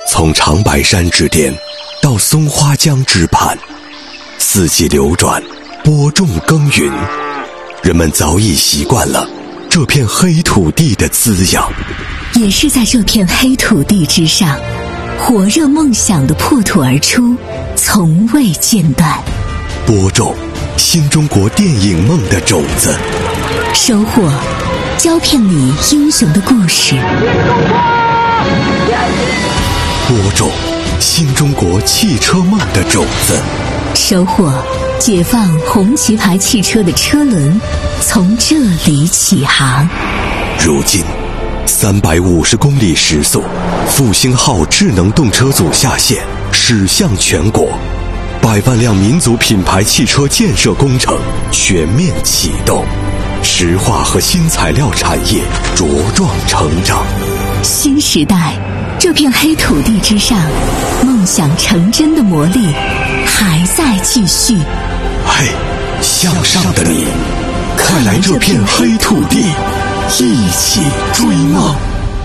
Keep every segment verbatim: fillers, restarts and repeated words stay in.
从长白山之巅到松花江之畔，四季流转，播种耕耘，人们早已习惯了这片黑土地的滋养。 也是在这片黑土地之上，火热梦想的破土而出，从未间断。 播种新中国电影梦的种子， 收获胶片里英雄的故事。 播种新中国汽车梦的种子， 收获解放红旗牌汽车的车轮从这里起航。 如今三百五十公里时速，复兴号智能动车组下线，驶向全国，百万辆民族品牌汽车建设工程全面启动，石化和新材料产业茁壮成长。 新时代，这片黑土地之上，梦想成真的魔力还在继续。 嘿，向上的你，快来这片黑土地，一起追梦。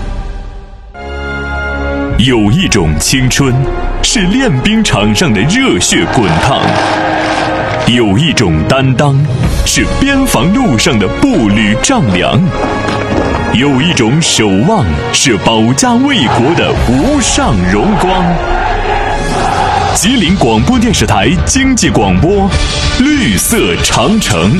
有一种青春是练兵场上的热血滚烫，有一种担当是边防路上的步履丈量，有一种守望是保家卫国的无上荣光。吉林广播电视台经济广播，绿色长城。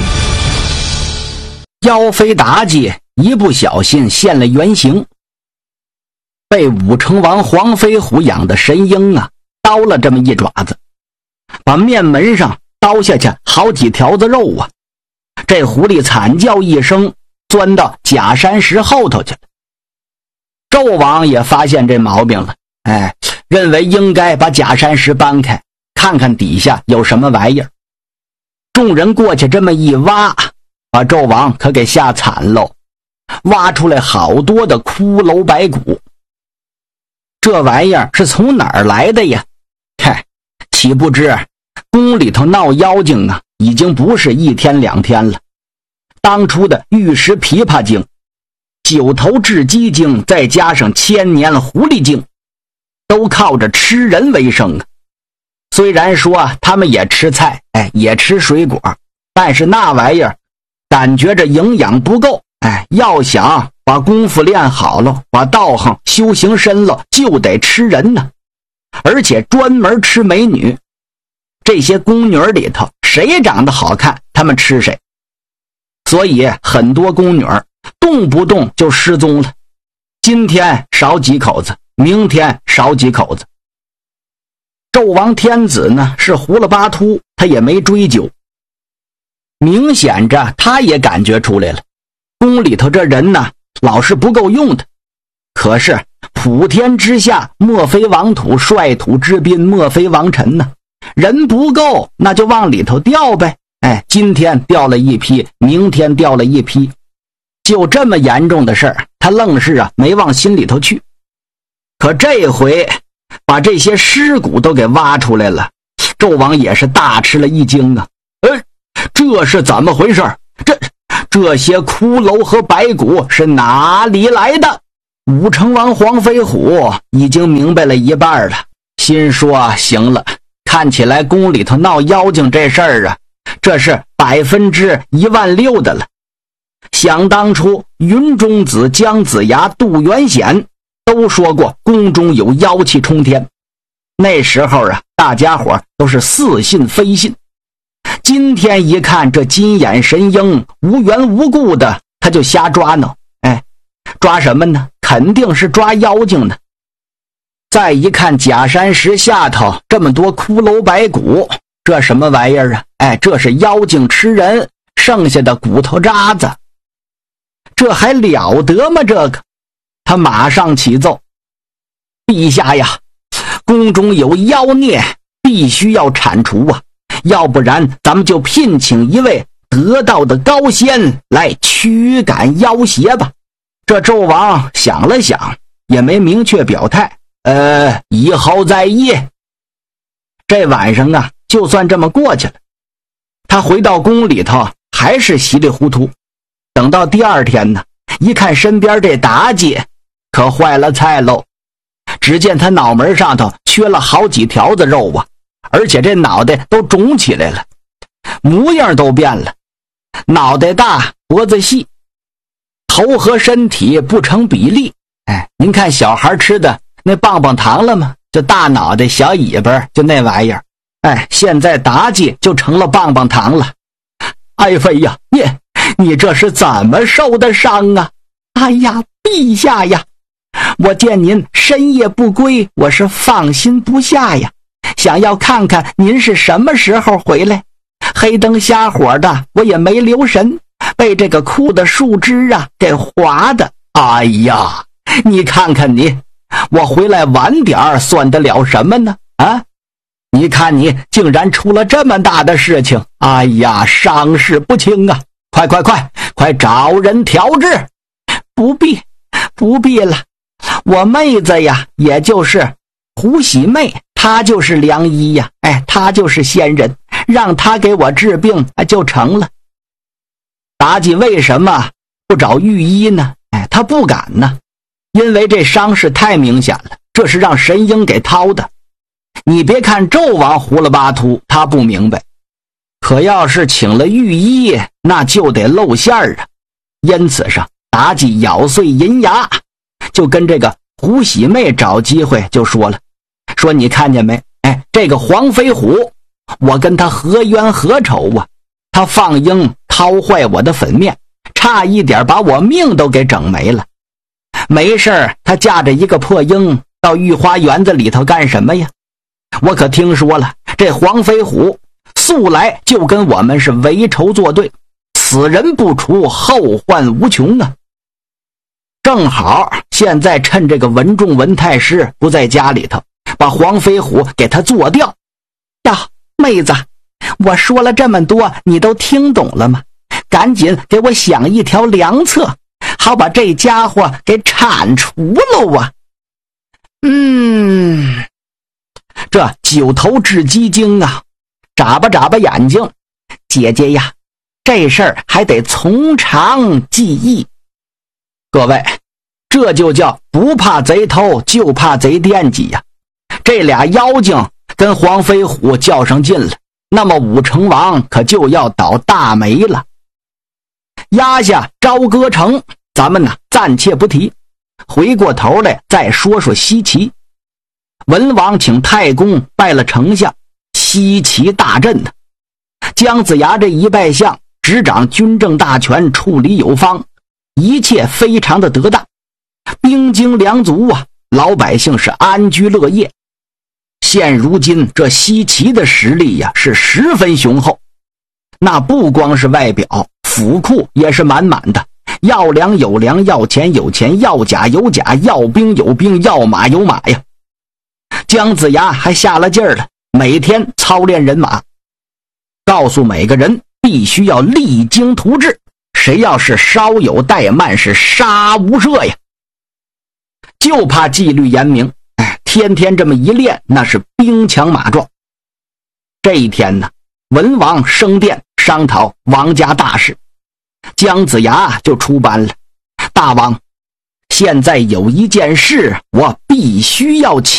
妖妃妲己一不小心现了原形，被武成王黄飞虎养的神鹰啊刀了这么一爪子，把面门上刀下去好几条子肉啊！这狐狸惨叫一声，钻到假山石后头去了。纣王也发现这毛病了，哎，认为应该把假山石搬开，看看底下有什么玩意儿。众人过去这么一挖，把纣王可给吓惨喽，挖出来好多的骷髅白骨。这玩意儿是从哪儿来的呀？嗨，岂不知宫里头闹妖精啊，已经不是一天两天了。当初的玉石琵琶精、九头雉鸡精，再加上千年狐狸精，都靠着吃人为生啊。虽然说啊，他们也吃菜，哎，也吃水果，但是那玩意儿感觉着营养不够，哎，要想把功夫练好了，把道行修行深了，就得吃人呢，而且专门吃美女。这些宫女里头，谁长得好看，他们吃谁。所以很多宫女动不动就失踪了，今天少几口子，明天少几口子。纣王天子呢是胡了巴秃，他也没追究。明显着他也感觉出来了，宫里头这人呢老是不够用的。可是普天之下，莫非王土，率土之滨，莫非王臣呢，人不够那就往里头调呗。哎，今天调了一批，明天调了一批，就这么严重的事儿，他愣是啊没往心里头去。可这回把这些尸骨都给挖出来了，纣王也是大吃了一惊啊！哎，这是怎么回事？这这些骷髅和白骨是哪里来的？武成王黄飞虎已经明白了一半了，心说行了，看起来宫里头闹妖精这事儿啊，这是百分之一万六的了。想当初云中子、姜子牙、杜元显都说过宫中有妖气冲天，那时候啊，大家伙都是似信非信。今天一看这金眼神鹰无缘无故的他就瞎抓挠，哎，抓什么呢？肯定是抓妖精呢。再一看假山石下头这么多骷髅白骨，这什么玩意儿啊？哎，这是妖精吃人剩下的骨头渣子，这还了得吗？这个他马上启奏，陛下呀，宫中有妖孽，必须要铲除啊，要不然咱们就聘请一位得道的高仙来驱赶妖邪吧。这纣王想了想，也没明确表态，呃，以后再议。这晚上啊，就算这么过去了。他回到宫里头还是稀里糊涂，等到第二天呢，一看身边这妲己，可坏了菜喽。 只见他脑门上头缺了好几条子肉啊，而且这脑袋都肿起来了，模样都变了，脑袋大脖子细，头和身体不成比例。哎，您看小孩吃的那棒棒糖了吗？就大脑袋小尾巴，就那玩意儿。哎，现在妲己就成了棒棒糖了。爱妃呀，你你这是怎么受的伤啊？哎呀，陛下呀，我见您深夜不归，我是放心不下呀，想要看看您是什么时候回来。黑灯瞎火的，我也没留神，被这个枯的树枝啊给划的。哎呀，你看看你，我回来晚点儿算得了什么呢？啊，你看你竟然出了这么大的事情，哎呀，伤势不轻啊！快快快快找人调治。不必不必了，我妹子呀，也就是胡喜妹，她就是良医呀，哎，她就是仙人，让她给我治病就成了。妲己为什么不找御医呢？哎，她不敢呢，因为这伤势太明显了，这是让神鹰给掏的。你别看纣王胡了八秃，他不明白，可要是请了御医，那就得露馅儿啊。因此上，妲己咬碎银牙，就跟这个胡喜妹找机会就说了，说你看见没？哎，这个黄飞虎，我跟他何冤何仇啊？他放鹰掏坏我的粉面，差一点把我命都给整没了。没事，他驾着一个破鹰到御花园子里头干什么呀？我可听说了，这黄飞虎素来就跟我们是为仇作对，此人不除，后患无穷啊。正好现在趁这个文仲文太师不在家里头，把黄飞虎给他做掉。呀，妹子，我说了这么多，你都听懂了吗？赶紧给我想一条良策，好把这家伙给铲除了啊。嗯，这九头雉鸡精啊，眨巴眨巴眼睛，姐姐呀，这事儿还得从长计议。各位，这就叫不怕贼偷，就怕贼惦记呀。这俩妖精跟黄飞虎较上劲了，那么武成王可就要倒大霉了。压下朝歌城，咱们呢暂且不提，回过头来再说说西岐。文王请太公拜了丞相，西岐大震呢。姜子牙这一拜相，执掌军政大权，处理有方，一切非常的得当，兵精粮足啊，老百姓是安居乐业。现如今这西岐的实力呀，是十分雄厚，那不光是外表，府库也是满满的，要粮有粮，要钱有钱，要甲有甲，要兵有兵，要马有马呀。姜子牙还下了劲儿了，每天操练人马，告诉每个人必须要励精图治，谁要是稍有怠慢，是杀无赦呀。就怕纪律严明，哎，天天这么一练，那是兵强马壮。这一天呢，文王升殿商讨王家大事，姜子牙就出班了。大王，现在有一件事我必须要请